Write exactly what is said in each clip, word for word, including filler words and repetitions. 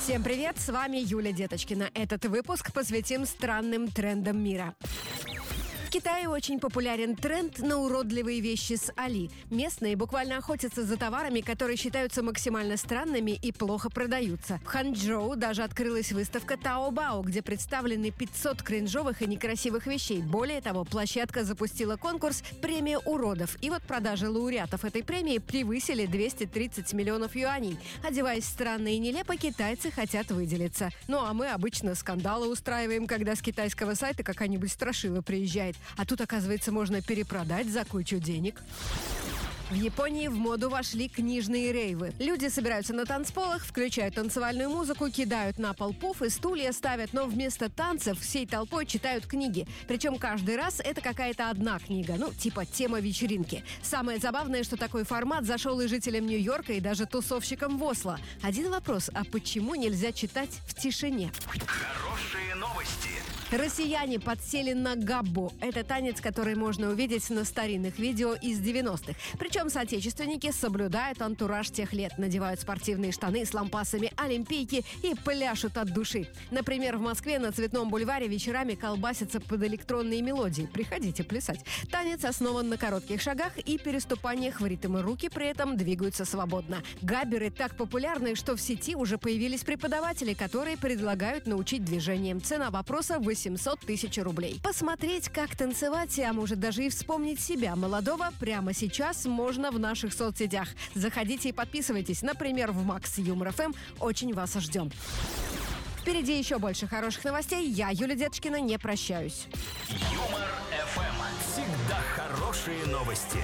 Всем привет, с вами Юля Деточкина. Этот выпуск посвятим странным трендам мира. В Китае очень популярен тренд на уродливые вещи с Али. Местные буквально охотятся за товарами, которые считаются максимально странными и плохо продаются. В Ханчжоу даже открылась выставка Таобао, где представлены пятьсот кринжовых и некрасивых вещей. Более того, площадка запустила конкурс «Премия уродов». И вот продажи лауреатов этой премии превысили двести тридцать миллионов юаней. Одеваясь странно и нелепо, китайцы хотят выделиться. Ну а мы обычно скандалы устраиваем, когда с китайского сайта какая-нибудь страшила приезжает. А тут, оказывается, можно перепродать за кучу денег. В Японии в моду вошли книжные рейвы. Люди собираются на танцполах, включают танцевальную музыку, кидают на пол пуфы, стулья ставят, но вместо танцев всей толпой читают книги. Причем каждый раз это какая-то одна книга, ну, типа тема вечеринки. Самое забавное, что такой формат зашел и жителям Нью-Йорка, и даже тусовщикам в Осло. Один вопрос, а почему нельзя читать в тишине? Хорошие новости. Россияне подсели на габбо. Это танец, который можно увидеть на старинных видео из девяностых. Причем соотечественники соблюдают антураж тех лет, надевают спортивные штаны с лампасами олимпийки и пляшут от души. Например, в Москве на Цветном бульваре вечерами колбасятся под электронные мелодии. Приходите плясать. Танец основан на коротких шагах и переступаниях в ритм, и руки при этом двигаются свободно. Габберы так популярны, что в сети уже появились преподаватели, которые предлагают научить движениям. Цена вопроса – восемьсот тысяч рублей. Посмотреть, как танцевать, а может даже и вспомнить себя молодого прямо сейчас можно в наших соцсетях. Заходите и подписывайтесь, например, в Макс Юмор эф эм. Очень вас ждем. Впереди еще больше хороших новостей. Я, Юля Деточкина, не прощаюсь. Юмор эф эм. Всегда хорошие новости.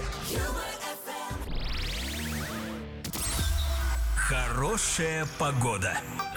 Хорошая погода.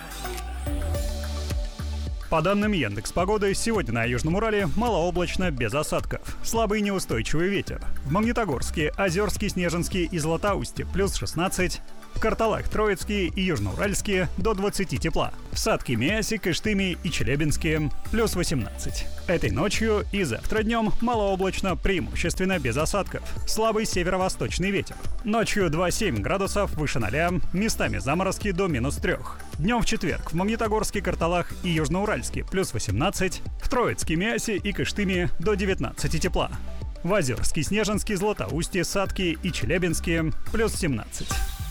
По данным Яндекс.Погоды, сегодня на Южном Урале малооблачно, без осадков. Слабый неустойчивый ветер. В Магнитогорске, Озерске, Снежинске и Златоусте плюс шестнадцать. В Карталах, Троицкие и Южноуральске до двадцати тепла. В Сатке, Миасе, Кыштыме и Челябинске плюс восемнадцать. Этой ночью и завтра днем малооблачно, преимущественно без осадков. Слабый северо-восточный ветер. Ночью два-семь градусов выше ноля, местами заморозки до минус трех. Днем в четверг в Магнитогорске, Карталах и Южноуральске плюс восемнадцать. В Троицке, Миасе и Кыштыме до девятнадцати тепла. В Озерске, Снежинске, Златоусте, Сатке и Челябинске плюс семнадцать.